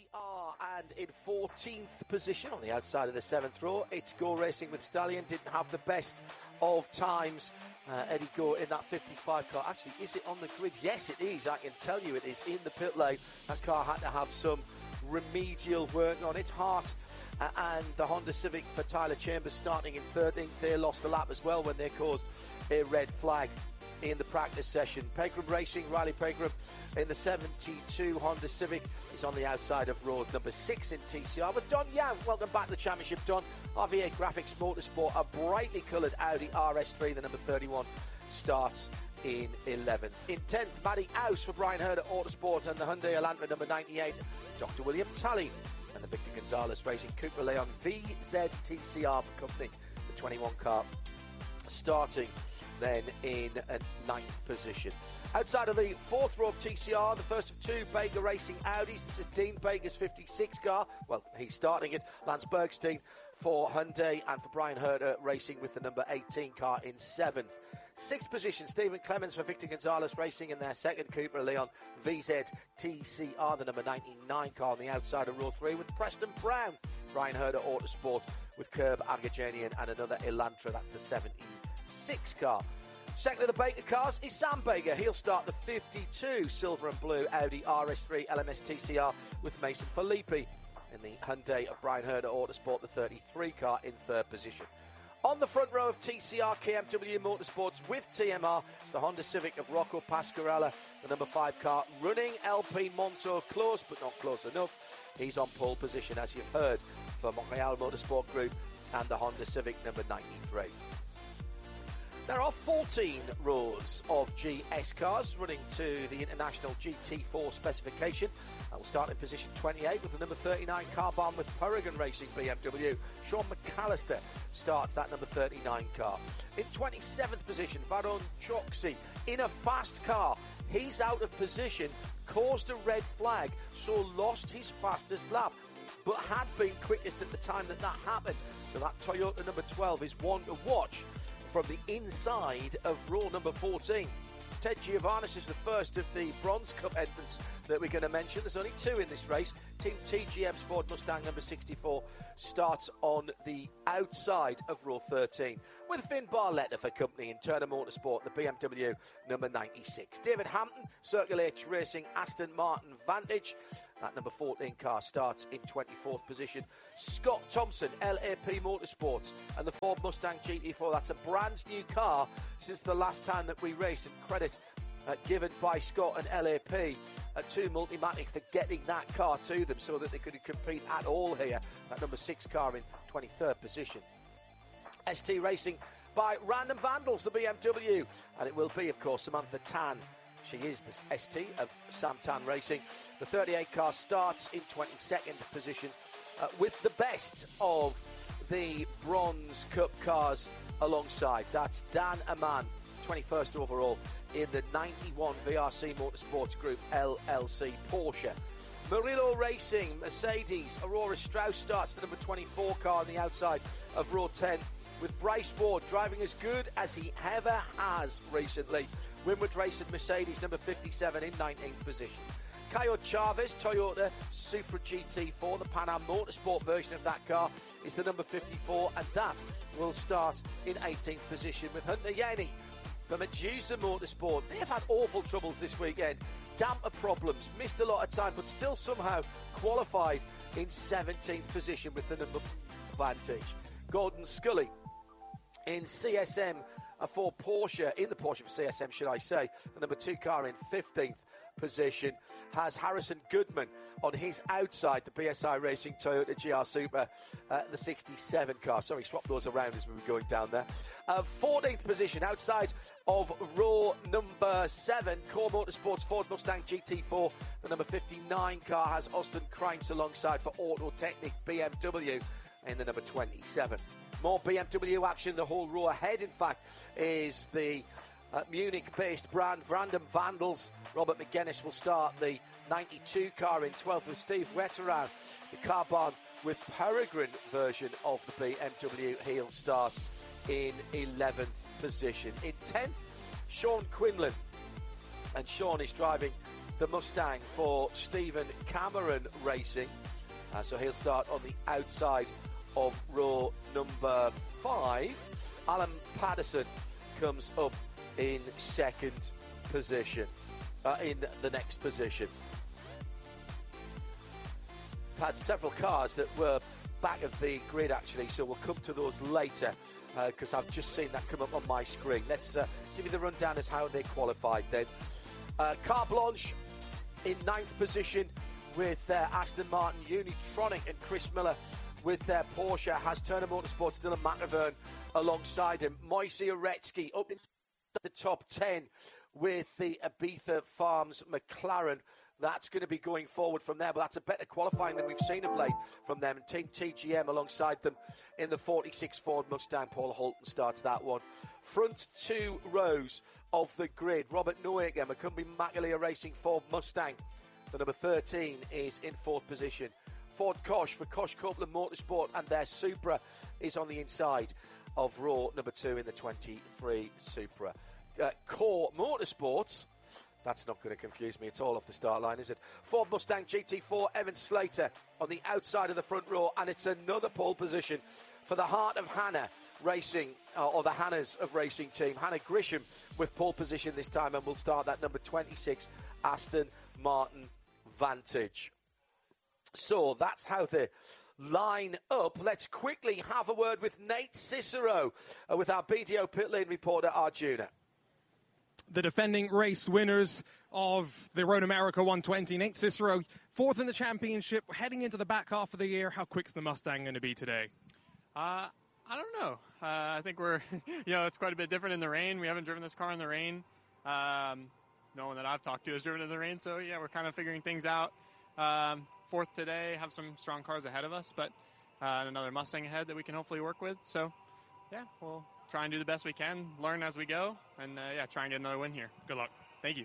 TCR, and in 14th position on the outside of the 7th row, it's Go Racing with Stallion. Didn't have the best of times. Eddie Go in that 55 car. Actually, is it on the grid? Yes, it is. I can tell you it is in the pit lane. That car had to have some remedial work on it. Hart and the Honda Civic for Tyler Chambers starting in 13th. They lost a lap as well when they caused a red flag in the practice session. Pegram Racing, Riley Pegram in the 72 Honda Civic is on the outside of road number 6 in TCR. But Don Young, welcome back to the championship, Don. RVA Graphics Motorsport, a brightly coloured Audi RS3, the number 31, starts in 11th. In 10th, Matty House for Brian Herder Autosport and the Hyundai Elantra number 98, Dr. William Talley and the Victor Gonzalez Racing Cooper Leon VZTCR for company, the 21 car, starting then in a 9th position. Outside of the 4th row of TCR, the first of 2 Baker Racing Audis. This is Dean Baker's 56 car. Well, he's starting it. Lance Bergstein for Hyundai and for Brian Herder Racing with the number 18 car in 7th. 6th position, Stephen Clemens for Victor Gonzalez Racing in their second Cooper Leon VZTCR, the number 99 car on the outside of row 3 with Preston Brown. Brian Herder Autosport with Curb Agajanian and another Elantra. That's the 76 car. Second of the Baker cars is Sam Baker. He'll start the 52 silver and blue Audi RS3 LMS TCR with Mason Filippi in the Hyundai of Brian Herder Autosport, the 33 car in 3rd position. On the front row of TCR KMW Motorsports with TMR, it's the Honda Civic of Rocco Pasquarella, the number 5 car, running LP Monto close but not close enough. He's on pole position, as you've heard, for Montreal Motorsport Group and the Honda Civic number 93. There are 14 rows of GS cars running to the International GT4 specification. And we'll start in position 28 with the number 39 car bomb with Peregrine Racing BMW. Sean McAllister starts that number 39 car. In 27th position, Varon Choksi in a fast car. He's out of position, caused a red flag, so lost his fastest lap, but had been quickest at the time that happened. So that Toyota number 12 is one to watch from the inside of row number 14. Ted Giovannis is the first of the Bronze Cup entrants that we're going to mention. There's only 2 in this race. Team TGM's Ford Mustang number 64 starts on the outside of row 13 with Finn Barletta for company in Turner Motorsport, the BMW number 96. David Hampton, Circle H Racing Aston Martin Vantage. That number 14 car starts in 24th position. Scott Thompson, LAP Motorsports, and the Ford Mustang GT4. That's a brand new car since the last time that we raced, and credit given by Scott and LAP to Multimatic for getting that car to them so that they could compete at all here. That number 6 car in 23rd position. ST Racing by Random Vandals, the BMW, and it will be, of course, Samantha Tan. She is the ST of Sam Tan Racing. The 38 car starts in 22nd position with the best of the Bronze Cup cars alongside. That's Dan Aman, 21st overall in the 91 VRC Motorsports Group LLC Porsche. Murillo Racing, Mercedes, Aurora Strauss starts the number 24 car on the outside of row 10 with Bryce Ward driving as good as he ever has recently. Winwood Racing Mercedes number 57 in 19th position. Caio Chavez, Toyota Supra GT4, the Pan Am Motorsport version of that car, is the number 54, and that will start in 18th position with Hunter Yenny for Medusa Motorsport. They've had awful troubles this weekend. Damper problems, missed a lot of time, but still somehow qualified in 17th position with the number Vantage. Gordon Scully in CSM for Porsche, in the Porsche for CSM, should I say, the number 2 car in 15th position, has Harrison Goodman on his outside, the BSI Racing Toyota GR Super, the 67 car. Sorry, swap those around as we were going down there. 14th position, outside of row number 7, Core Motorsports Ford Mustang GT4, the number 59 car has Austin Kreintz alongside for Auto Technic BMW in the number 27. More BMW action the whole row ahead, in fact, is the Munich-based brand Random Vandals. Robert McGuinness will start the 92 car in 12th with Steve Wetteran. The Carbon with Peregrine version of the BMW, he'll start in 11th position. In 10th, Sean Quinlan. And Sean is driving the Mustang for Stephen Cameron Racing. So he'll start on the outside of row number 5. Alan Patterson comes up in second position, in the next position. I've had several cars that were back of the grid, actually, so we'll come to those later because I've just seen that come up on my screen. Let's give you the rundown as how they qualified then. Carte Blanche in 9th position with Aston Martin, Unitronic and Chris Miller with their Porsche. Has Turner Motorsport, Dylan McIvern alongside him. Moise Uretsky up in the top 10 with the Ibiza Farms McLaren. That's going to be going forward from there, but that's a better qualifying than we've seen of late from them. And Team TGM alongside them in the 46 Ford Mustang. Paul Holton starts that one. Front 2 rows of the grid. Robert Noyager, Macumbi Macalia Racing Ford Mustang. The number 13 is in 4th position. Ford Kosh for Kosh Copeland Motorsport, and their Supra is on the inside of row number 2 in the 23 Supra. Core Motorsports, that's not going to confuse me at all off the start line, is it? Ford Mustang GT4, Evan Slater on the outside of the front row, and it's another pole position for the Heart of Hannah Racing, or the Hannahs of Racing team. Hannah Grisham with pole position this time, and we'll start that number 26 Aston Martin Vantage. So that's how they line up. Let's quickly have a word with Nate Cicero with our BDO pit lane reporter Arjuna. The defending race winners of the Road America 120, Nate Cicero, 4th in the championship, heading into the back half of the year. How quick's the Mustang going to be today? I don't know. I think we're, it's quite a bit different in the rain. We haven't driven this car in the rain. No one that I've talked to has driven in the rain, so yeah, we're kind of figuring things out. 4th today, have some strong cars ahead of us, but another Mustang ahead that we can hopefully work with. So, yeah, we'll try and do the best we can, learn as we go, and, try and get another win here. Good luck. Thank you.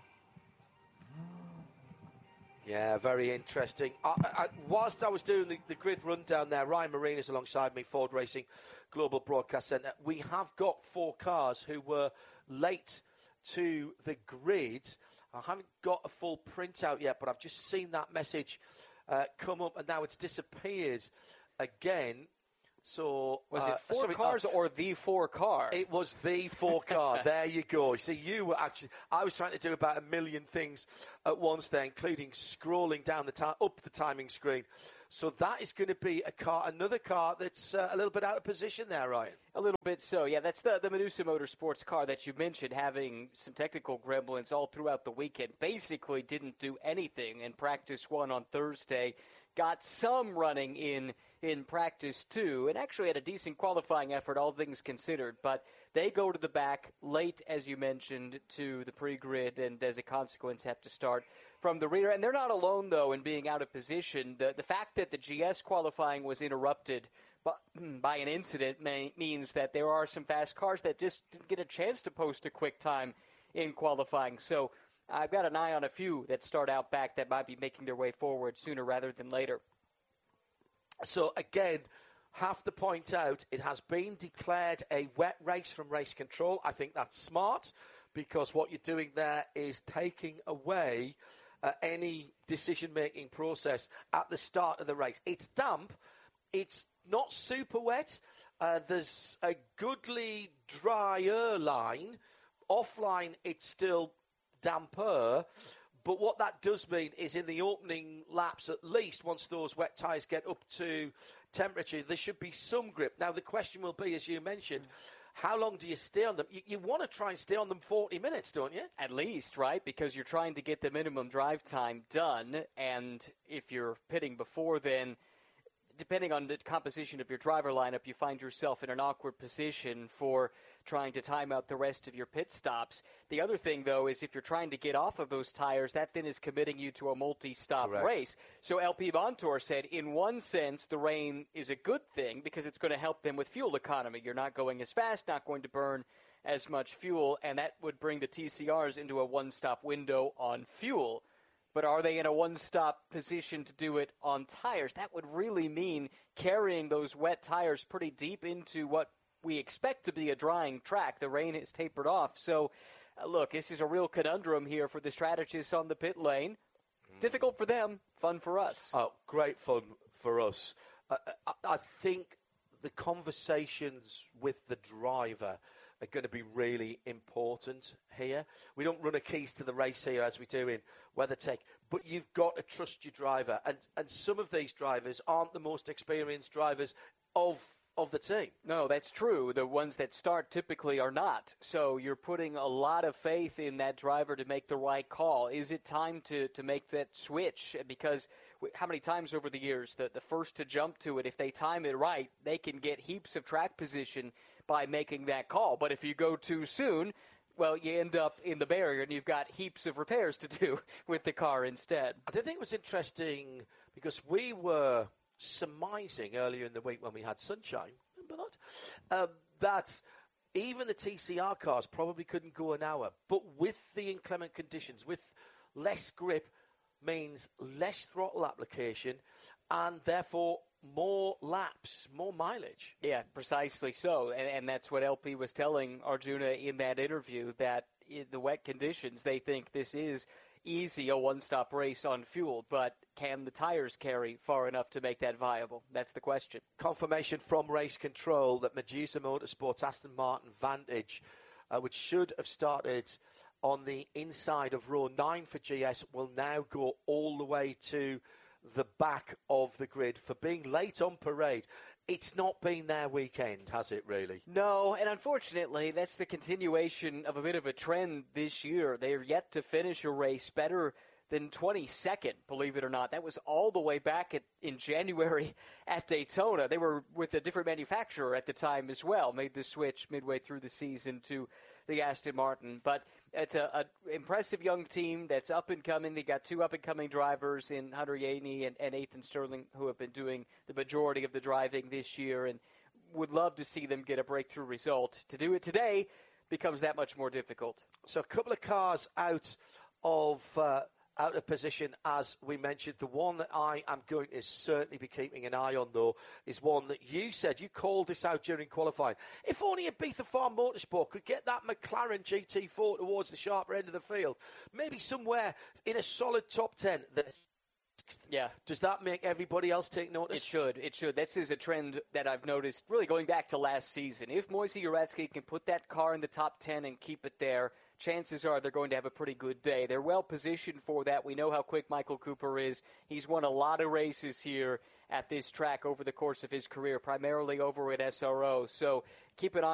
Yeah, very interesting. Whilst I was doing the grid rundown there, Ryan Marine is alongside me, Ford Racing Global Broadcast Centre. We have got 4 cars who were late to the grid. I haven't got a full printout yet, but I've just seen that message come up, and now it's disappeared again. So was it 4 cars or the 4 car? It was the 4 car. There you go. See, you were actually. I was trying to do about a million things at once there, including scrolling down up the timing screen. So that is going to be another car that's a little bit out of position there, Ryan. A little bit so, yeah. That's the Medusa Motorsports car that you mentioned, having some technical gremlins all throughout the weekend. Basically didn't do anything in practice 1 on Thursday. Got some running in practice 2, and actually had a decent qualifying effort, all things considered. But they go to the back late, as you mentioned, to the pre-grid, and as a consequence have to start from the rear. And they're not alone, though, in being out of position. The fact that the GS qualifying was interrupted by an incident means that there are some fast cars that just didn't get a chance to post a quick time in qualifying. So I've got an eye on a few that start out back that might be making their way forward sooner rather than later. So, again, have to point out it has been declared a wet race from Race Control. I think that's smart because what you're doing there is taking away any decision-making process at the start of the race. It's damp. It's not super wet. There's a goodly drier line. Offline, it's still damper. But what that does mean is in the opening laps, at least once those wet tyres get up to temperature, there should be some grip. Now, the question will be, as you mentioned, how long do you stay on them? You want to try and stay on them 40 minutes, don't you? At least, right? Because you're trying to get the minimum drive time done. And if you're pitting before then, depending on the composition of your driver lineup, you find yourself in an awkward position for trying to time out the rest of your pit stops. The other thing, though, is if you're trying to get off of those tires, that then is committing you to a multi-stop race. So LP Montour said, in one sense, the rain is a good thing because it's going to help them with fuel economy. You're not going as fast, not going to burn as much fuel, and that would bring the TCRs into a one-stop window on fuel. But are they in a one-stop position to do it on tires? That would really mean carrying those wet tires pretty deep into what we expect to be a drying track. The rain has tapered off. So look, this is a real conundrum here for the strategists on the pit lane. Difficult for them, fun for us. Oh, great fun for us. I think the conversations with the driver are going to be really important here. We don't run a keys to the race here as we do in WeatherTech, but you've got to trust your driver. And some of these drivers aren't the most experienced drivers of the team. No, that's true. The ones that start typically are not. So you're putting a lot of faith in that driver to make the right call. Is it time to make that switch? Because how many times over the years, the first to jump to it, if they time it right, they can get heaps of track position by making that call. But if you go too soon, well, you end up in the barrier and you've got heaps of repairs to do with the car instead. I did think it was interesting because we were surmising earlier in the week when we had sunshine, remember that? That even the TCR cars probably couldn't go an hour. But with the inclement conditions, with less grip, means less throttle application and therefore more laps, more mileage. Yeah, precisely so. And that's what LP was telling Arjuna in that interview, that in the wet conditions, they think this is easy, a one-stop race on fuel, but can the tires carry far enough to make that viable? That's the question. Confirmation from race control that Medusa Motorsports Aston Martin Vantage, which should have started on the inside of row 9 for GS, will now go all the way to the back of the grid for being late on parade. It's not been their weekend, has it, really? No, and unfortunately, that's the continuation of a bit of a trend this year. They are yet to finish a race better than 22nd, believe it or not. That was all the way back in January at Daytona. They were with a different manufacturer at the time as well, made the switch midway through the season to the Aston Martin. But it's an impressive young team that's up and coming. They got 2 up-and-coming drivers in Hunter Yeany and Ethan Sterling, who have been doing the majority of the driving this year, and would love to see them get a breakthrough result. To do it today becomes that much more difficult. So a couple of cars out of position, as we mentioned. The one that I am going to certainly be keeping an eye on, though, is one that you said, you called this out during qualifying. If only Ibiza Farm Motorsport could get that McLaren GT4 towards the sharper end of the field, maybe somewhere in a solid top 10. Yeah. Does that make everybody else take notice? It should. This is a trend that I've noticed really going back to last season. If Moisey Uretsky can put that car in the top 10 and keep it there, chances are they're going to have a pretty good day. They're well positioned for that. We know how quick Michael Cooper is. He's won a lot of races here at this track over the course of his career, primarily over at SRO. So keep an eye